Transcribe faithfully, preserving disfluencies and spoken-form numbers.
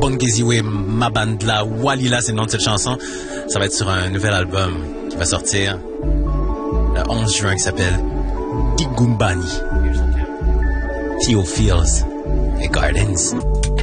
Bongeziwe, Mabandla, Walila, c'est le nom de cette chanson. Ça va être sur un nouvel album qui va sortir le onze juin qui s'appelle Digumbani. Theo Fields et Gardens.